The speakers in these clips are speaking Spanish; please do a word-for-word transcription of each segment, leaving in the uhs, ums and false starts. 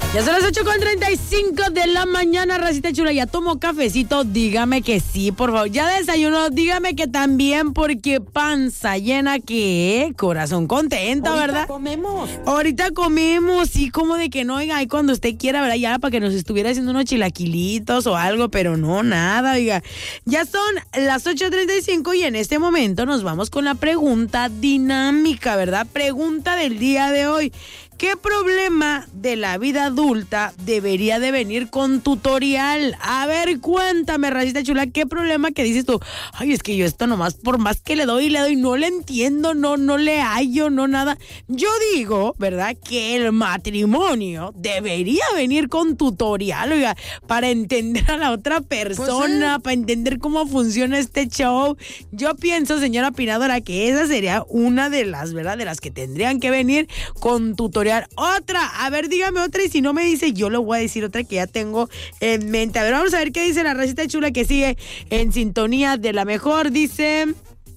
Ya son las ocho con treinta y cinco de la mañana, racita chula. ¿Ya tomó cafecito? Dígame que sí, por favor. ¿Ya desayunó? Dígame que también, porque panza llena, ¿qué? Corazón contento, Ahorita ¿verdad? comemos. Ahorita comemos, sí, como de que no, oiga, ahí cuando usted quiera, ¿verdad? Ya para que nos estuviera haciendo unos chilaquilitos o algo, pero no, nada, oiga. Ya son las ocho treinta y cinco y en este momento nos vamos con la pregunta dinámica, ¿verdad? Pregunta del día de hoy. ¿Qué problema de la vida adulta debería de venir con tutorial? A ver, cuéntame, racita chula, ¿qué problema que dices tú? Ay, es que yo esto nomás, por más que le doy y le doy, no le entiendo, no, no le hallo, no nada. Yo digo, ¿verdad?, que el matrimonio debería venir con tutorial, oiga, para entender a la otra persona, pues, ¿eh? Para entender cómo funciona este show. Yo pienso, señora Pinadora, que esa sería una de las, ¿verdad?, de las que tendrían que venir con tutorial. Otra, a ver, dígame otra, y si no me dice, yo le voy a decir otra que ya tengo en mente. A ver, vamos a ver qué dice la racita chula que sigue en sintonía de la mejor. Dice: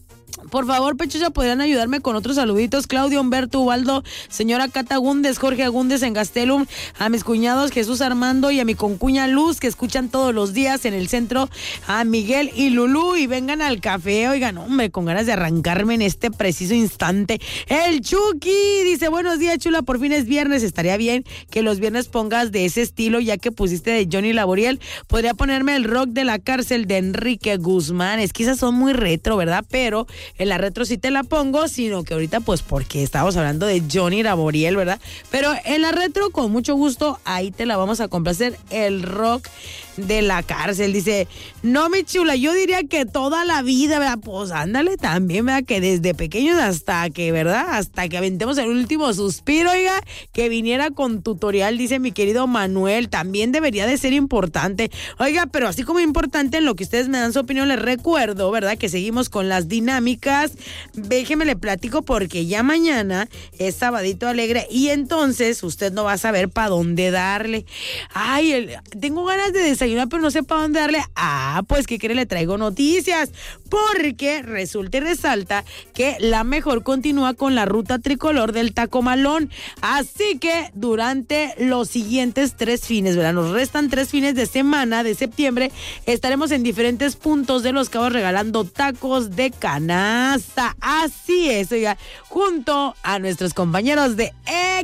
por favor, Pechucha, ¿podrían ayudarme con otros saluditos? Claudio, Humberto, Ubaldo, señora Cata Agúndez, Jorge Agúndez en Gastelum, a mis cuñados Jesús Armando y a mi concuña Luz, que escuchan todos los días en el centro, a Miguel y Lulú, y vengan al café. Oigan, hombre, con ganas de arrancarme en este preciso instante. El Chucky dice: buenos días, chula, por fin es viernes. Estaría bien que los viernes pongas de ese estilo, ya que pusiste de Johnny Laboriel. Podría ponerme el rock de la cárcel de Enrique Guzmán. Es que esas son muy retro, ¿verdad? Pero en la retro sí te la pongo, sino que ahorita pues porque estamos hablando de Johnny Laboriel, ¿verdad? Pero en la retro con mucho gusto ahí te la vamos a complacer, el rock de la cárcel. Dice: no, mi chula, yo diría que toda la vida, ¿verdad? Pues ándale también, ¿verdad? Que desde pequeños hasta que, ¿verdad? Hasta que aventemos el último suspiro, oiga, que viniera con tutorial, dice mi querido Manuel. También debería de ser importante. Oiga, pero así como importante en lo que ustedes me dan su opinión, les recuerdo, ¿verdad?, que seguimos con las dinámicas. Déjeme le platico, porque ya mañana es sabadito alegre y entonces usted no va a saber para dónde darle. Ay, el, tengo ganas de desayunar, pero no sé para dónde darle. Ah, pues, ¿qué quiere? Le traigo noticias, porque resulta y resalta que la mejor continúa con la ruta tricolor del Taco Malón. Así que durante los siguientes tres fines, ¿verdad?, nos restan tres fines de semana de septiembre, estaremos en diferentes puntos de Los Cabos regalando tacos de canasta. Así es, oiga, junto a nuestros compañeros de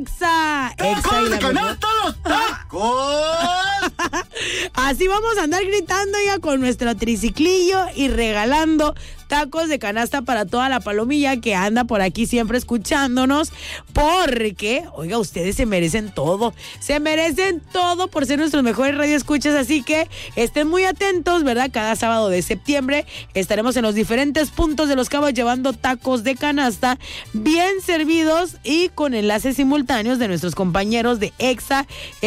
Exa. Exa y la canasta, los tacos. Así vamos a andar gritando, oiga, con nuestro triciclillo y regalando tacos de canasta para toda la palomilla que anda por aquí siempre escuchándonos, porque, oiga, ustedes se merecen todo, se merecen todo por ser nuestros mejores radioescuchas, así que estén muy atentos, ¿verdad? Cada sábado de septiembre estaremos en los diferentes puntos de Los Cabos llevando tacos de canasta bien servidos y con enlaces simultáneos de nuestros compañeros de Exa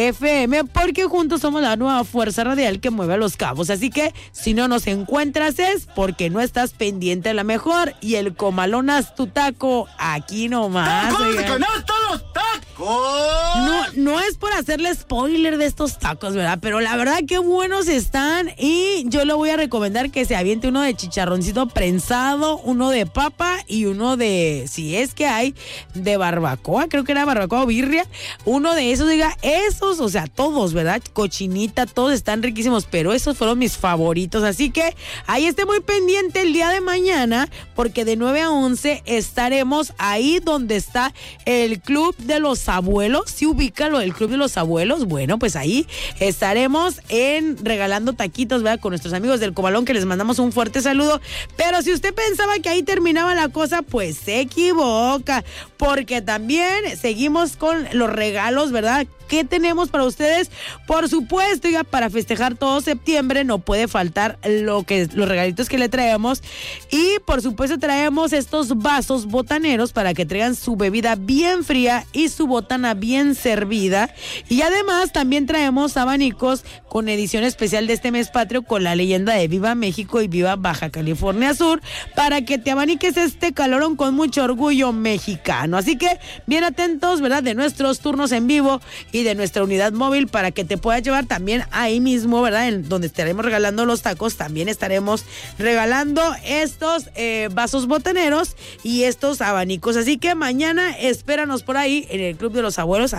F M, porque juntos somos la nueva fuerza radial que mueve a Los Cabos. Así que si no nos encuentras es porque no estás pendiente de la mejor, y el comalonas tu taco aquí nomás. ¡Tacos de canasta, los tacos! No, no es por hacerle spoiler de estos tacos, ¿verdad? Pero la verdad que buenos están, y yo le voy a recomendar que se aviente uno de chicharroncito prensado, uno de papa y uno de, si es que hay, de barbacoa, creo que era barbacoa o birria, uno de esos, diga, esos, o sea, todos, ¿verdad? Cochinita, todos están riquísimos, pero esos fueron mis favoritos, así que ahí esté muy pendiente el día de mañana, porque de nueve a once estaremos ahí donde está el Club de los Abuelos. ¿Sí ubica lo del Club de los Abuelos? Bueno, pues ahí estaremos en regalando taquitos, ¿verdad?, con nuestros amigos del Comalón, que les mandamos un fuerte saludo. Pero si usted pensaba que ahí terminaba la cosa, pues se equivoca, porque también seguimos con los regalos, ¿verdad? ¿Qué tenemos para ustedes? Por supuesto, ya para festejar todo septiembre no puede faltar lo que, los regalitos que le traemos. Y por supuesto traemos estos vasos botaneros para que traigan su bebida bien fría y su botana bien servida. Y además también traemos abanicos con edición especial de este mes patrio con la leyenda de Viva México y Viva Baja California Sur, para que te abaniques este calorón con mucho orgullo mexicano. Así que bien atentos, ¿verdad?, de nuestros turnos en vivo y de nuestra unidad móvil para que te puedas llevar también ahí mismo, ¿verdad?, en donde estaremos regalando los tacos. También estaremos regalando estos eh, vasos botaneros y estos abanicos. Así que mañana espéranos por ahí en el Club de los Abuelos, ahí afuera.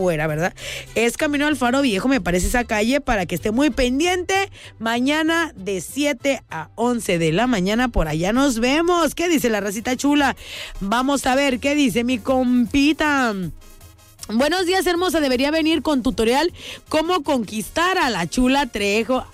afuera, ¿verdad? Es camino al Faro Viejo, me parece esa calle, para que esté muy pendiente. Mañana de siete a once de la mañana, por allá nos vemos. ¿Qué dice la racita chula? Vamos a ver qué dice mi compita. Buenos días, hermosa. Debería venir con tutorial cómo conquistar a la chula Trejo.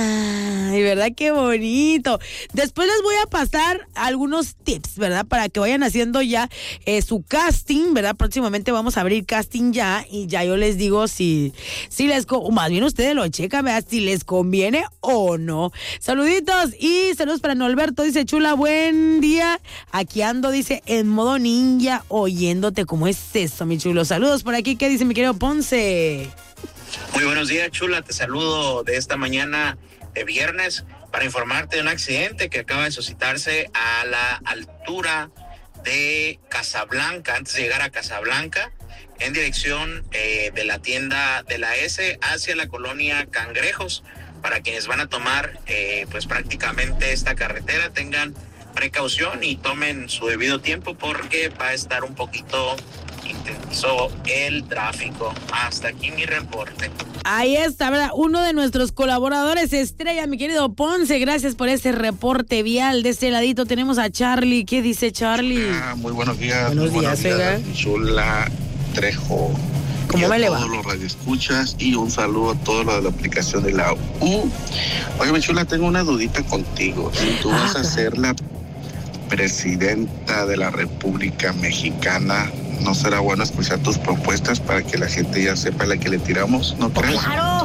Ay, ¿verdad? Qué bonito. Después les voy a pasar algunos tips, ¿verdad? Para que vayan haciendo ya eh, su casting, ¿verdad? Próximamente vamos a abrir casting ya y ya yo les digo si, si les, o más bien ustedes lo checan, ¿verdad? Si les conviene o no. Saluditos y saludos para Norberto. Dice, chula, buen día. Aquí ando, dice, en modo ninja, oyéndote. ¿Cómo es eso, mi chulo? Saludos por aquí. ¿Qué dice mi querido Ponce? Muy buenos días, chula. Te saludo de esta mañana de viernes para informarte de un accidente que acaba de suscitarse a la altura de Casablanca, antes de llegar a Casablanca, en dirección eh, de la tienda de la S hacia la colonia Cangrejos. Para quienes van a tomar eh, pues prácticamente esta carretera, tengan precaución y tomen su debido tiempo porque va a estar un poquito intenso el tráfico. Hasta aquí mi reporte. Ahí está, ¿verdad? Uno de nuestros colaboradores estrella, mi querido Ponce. Gracias por ese reporte vial. De este ladito tenemos a Charlie. ¿Qué dice Charlie? Ah, muy buenos días. Buenos muy días, días, chula Trejo. ¿Cómo me le va? A todos los radioescuchas y un saludo a todos los de la aplicación de la U. Oye, mi chula, tengo una dudita contigo. Si tú ah, vas a ser la presidenta de la República Mexicana, ¿no será bueno escuchar tus propuestas para que la gente ya sepa la que le tiramos? ¿No crees? ¡Claro!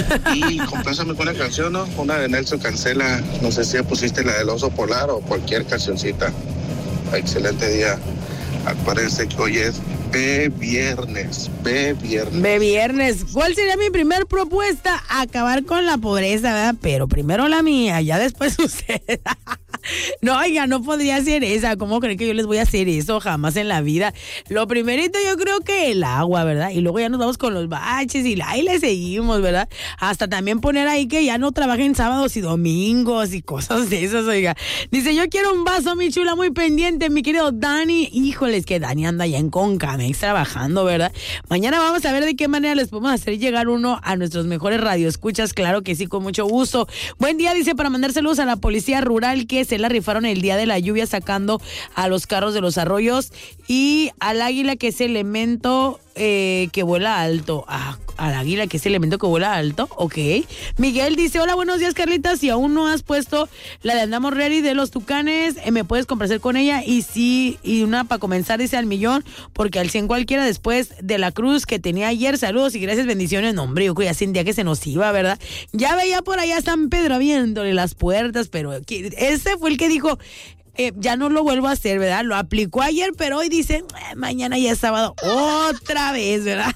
Y complázame con una canción, ¿no? Una de Nelson Cancela. No sé si ya pusiste la del Oso Polar o cualquier cancioncita. Excelente día. Acuérdense que hoy es B viernes, B viernes. B viernes. ¿Cuál sería mi primer propuesta? Acabar con la pobreza, ¿verdad? Pero primero la mía, ya después usted. No, oiga, no podría hacer esa. ¿Cómo creen que yo les voy a hacer eso? Jamás en la vida. Lo primerito yo creo que el agua, ¿verdad? Y luego ya nos vamos con los baches y ahí le seguimos, ¿verdad? Hasta también poner ahí que ya no trabajen sábados y domingos y cosas de esas, oiga. Dice, yo quiero un vaso, mi chula, muy pendiente, mi querido Dani. Híjoles, que Dani anda ya en Concamex trabajando, ¿verdad? Mañana vamos a ver de qué manera les podemos hacer llegar uno a nuestros mejores radioescuchas. Claro que sí, con mucho gusto. Buen día, dice, para mandar saludos a la policía rural que se la rifaron el día de la lluvia sacando a los carros de los arroyos y al águila, que es elemento eh, que vuela alto. Ah, al águila, que es elemento que vuela alto. Ok. Miguel dice, hola, buenos días, Carlita. Si aún no has puesto la de Andamos Ready de los Tucanes, eh, me puedes complacer con ella. Y sí, y una para comenzar, dice, al millón, porque al cien cualquiera después de la cruz que tenía ayer. Saludos y gracias, bendiciones. No, hombre, yo ya sentía que se nos iba, ¿verdad? Ya veía por allá San Pedro abriéndole las puertas, pero ese fue el que dijo, eh, ya no lo vuelvo a hacer, ¿verdad? Lo aplicó ayer, pero hoy dice, eh, mañana ya es sábado, otra vez, ¿verdad?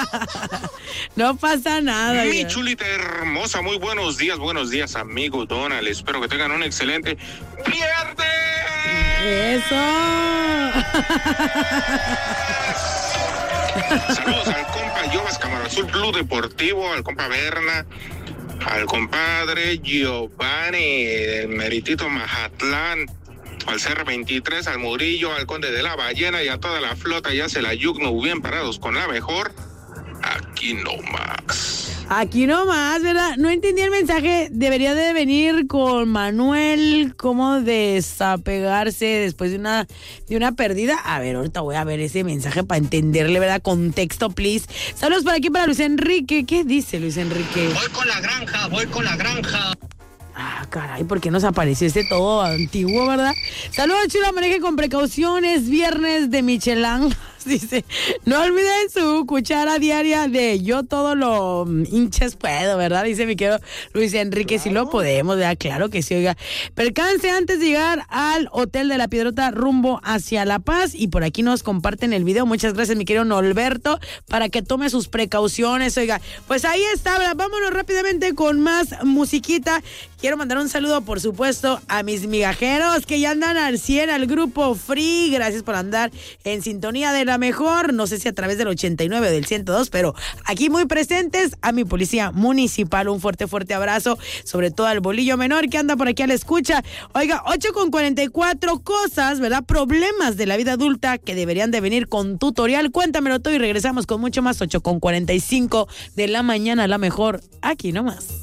No pasa nada. Mi ya. chulita hermosa, muy buenos días, buenos días, amigo Donald. Espero que tengan un excelente viernes. Eso. Saludos al compa Yobas Cámara Azul Club Deportivo, al compa Berna, al compadre Giovanni del Meritito Majatlán, al C R veintitrés, al Murillo, al Conde de la Ballena y a toda la flota ya se la Yugno bien parados con la mejor. Aquí nomás. Aquí nomás, ¿verdad? No entendí el mensaje. Debería de venir con Manuel, cómo desapegarse después de una, de una pérdida. A ver, ahorita voy a ver ese mensaje para entenderle, ¿verdad? Contexto, please. Saludos por aquí para Luis Enrique. ¿Qué dice Luis Enrique? Voy con la granja, voy con la granja. Ah, caray, ¿por qué nos apareció este todo antiguo, verdad? Saludos, chula, maneje con precauciones. Viernes de Michelin. Dice, no olviden su cuchara diaria de yo todo lo hinchas puedo, ¿verdad? Dice mi querido Luis Enrique, claro. Si lo podemos, ¿verdad? Claro que sí, oiga. Percance antes de llegar al Hotel de la Piedrota rumbo hacia La Paz. Y por aquí nos comparten el video. Muchas gracias, mi querido Norberto, para que tome sus precauciones, oiga. Pues ahí está, ¿verdad? Vámonos rápidamente con más musiquita. Quiero mandar un saludo, por supuesto, a mis migajeros que ya andan al cien, al grupo Free. Gracias por andar en sintonía de la mejor. No sé si a través del ochenta y nueve o del ciento dos, pero aquí muy presentes. A mi policía municipal, un fuerte, fuerte abrazo. Sobre todo al bolillo menor que anda por aquí a la escucha. Oiga, ocho con cuarenta y cuatro, cosas, ¿verdad? Problemas de la vida adulta que deberían de venir con tutorial. Cuéntamelo todo y regresamos con mucho más. Ocho con cuarenta y cinco de la mañana, la mejor, aquí nomás.